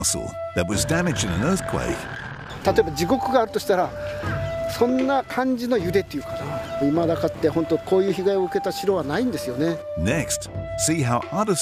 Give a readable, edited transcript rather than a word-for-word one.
that was damaged in an earthquake. 例えば地獄があるとしたらそんな感じの揺れっていうかな、今だかって本当こういう被害を受けた城はないんですよね。 Next, see how other